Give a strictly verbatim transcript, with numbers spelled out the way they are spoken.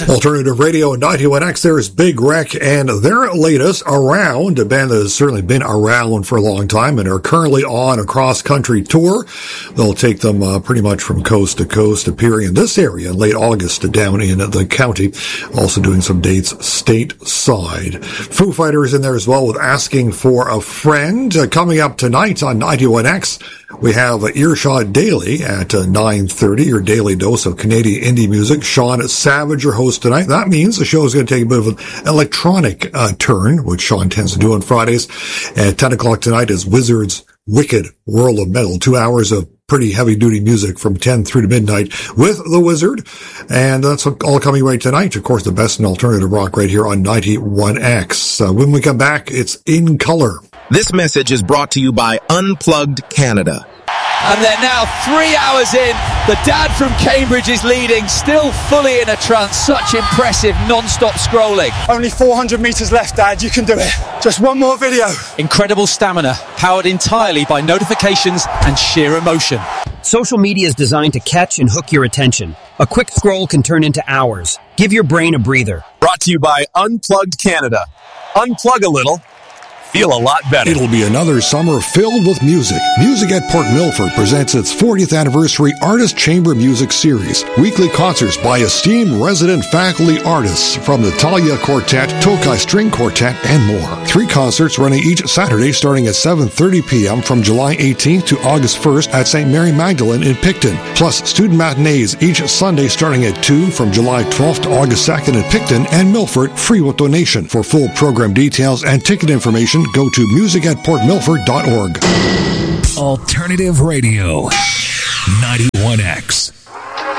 Alternative Radio ninety-one X, there's Big Wreck and their latest, Around, a band that has certainly been around for a long time and are currently on a cross-country tour. They'll take them uh, pretty much from coast to coast, appearing in this area in late August down in the county, also doing some dates stateside. Foo Fighters in there as well with Asking for a Friend. Uh, coming up tonight on ninety-one X, we have Earshot Daily at uh, nine thirty, your daily dose of Canadian indie music. Sean Savage, your host tonight. That means the show is going to take a bit of an electronic uh, turn, which Sean tends to do on Fridays. At ten o'clock tonight is Wizard's Wicked World of Metal. Two hours of pretty heavy-duty music from ten through to midnight with the Wizard. And that's all coming right tonight. Of course, the best in alternative rock right here on ninety-one X. Uh, when we come back, it's In Color. This message is brought to you by Unplugged Canada. And they're now three hours in. The dad from Cambridge is leading, still fully in a trance. Such impressive non-stop scrolling. Only four hundred metres left, Dad. You can do it. Just one more video. Incredible stamina, powered entirely by notifications and sheer emotion. Social media is designed to catch and hook your attention. A quick scroll can turn into hours. Give your brain a breather. Brought to you by Unplugged Canada. Unplug a little. Feel a lot better. It'll be another summer filled with music. Music at Port Milford presents its fortieth anniversary Artist Chamber Music Series. Weekly concerts by esteemed resident faculty artists from the Talia Quartet, Tokai String Quartet, and more. Three concerts running each Saturday starting at seven thirty p.m. from July eighteenth to August first at Saint Mary Magdalene in Picton. Plus student matinees each Sunday starting at two from July twelfth to August second in Picton and Milford, free with donation. For full program details and ticket information, go to music at port milford dot org. Alternative Radio ninety-one X.